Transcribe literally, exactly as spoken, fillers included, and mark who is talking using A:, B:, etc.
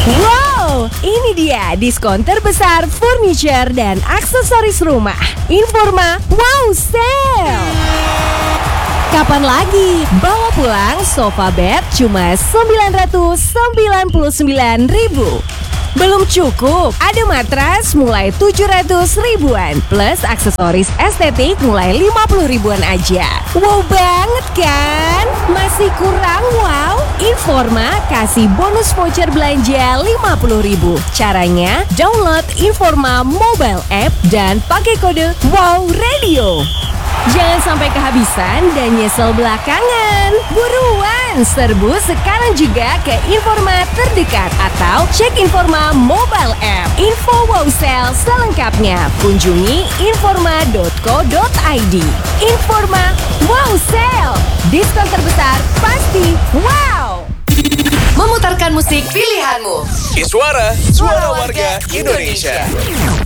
A: Wow, ini dia diskon terbesar furniture dan aksesoris rumah. Informa Wow Sale. Kapan lagi? Bawa pulang sofa bed cuma sembilan ratus sembilan puluh sembilan ribu. Belum cukup, ada matras mulai tujuh ratus ribuan plus aksesoris estetik mulai lima puluh ribuan aja. Wow banget kan? Masih kurang wow? Informa kasih bonus voucher belanja lima puluh ribu. Caranya download Informa mobile app dan pakai kode Wow Radio. Jangan sampai kehabisan dan nyesel belakangan. Buruan, serbu sekarang juga ke Informa terdekat atau cek Informa mobile app. Info Wow Sale selengkapnya kunjungi informa dot co dot i d. Informa Wow Sale, diskon terbesar pasti wow.
B: Memutarkan musik pilihanmu.
C: Iswara, suara warga Indonesia.